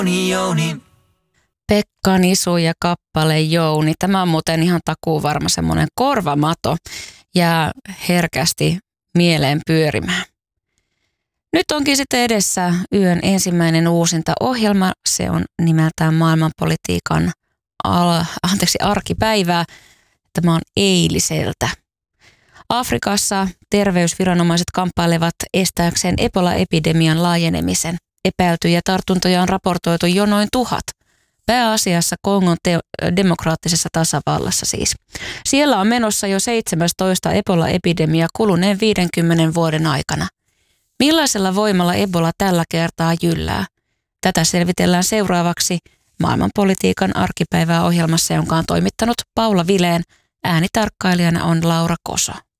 Pekka Nisu ja kappale Jouni. Tämä on muuten ihan takuuvarma semmoinen korvamato. Jää herkästi mieleen pyörimään. Nyt onkin sitten edessä yön ensimmäinen uusinta ohjelma. Se on nimeltään maailmanpolitiikan arkipäivää. Tämä on eiliseltä. Afrikassa terveysviranomaiset kamppailevat estääkseen Ebola-epidemian laajenemisen. Epäiltyjä tartuntoja on raportoitu jo noin 1000. Pääasiassa Kongon demokraattisessa tasavallassa siis. Siellä on menossa jo 17 Ebola-epidemia kuluneen 50 vuoden aikana. Millaisella voimalla Ebola tällä kertaa jyllää? Tätä selvitellään seuraavaksi maailmanpolitiikan arkipäivää ohjelmassa, jonka on toimittanut Paula Vileen. Äänitarkkailijana on Laura Koso.